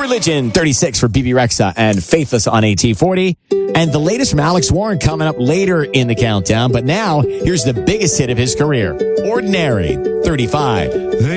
Religion, 36 for BB Rexa and Faithless on AT40. And the latest from Alex Warren coming up later in the countdown. But now, here's the biggest hit of his career. Ordinary, 35.